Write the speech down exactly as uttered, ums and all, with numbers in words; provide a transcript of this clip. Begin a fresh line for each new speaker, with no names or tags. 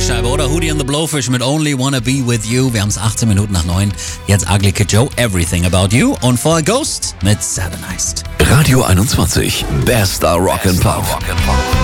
Scheibe, oder? Hootie and the Blowfish mit Only Wanna Be With You. Wir haben es achtzehn Minuten nach neun. Jetzt Ugly Kid Joe, Everything About You. Und vorher Ghost mit Satanized.
Radio einundzwanzig, Bester Rock and Pop.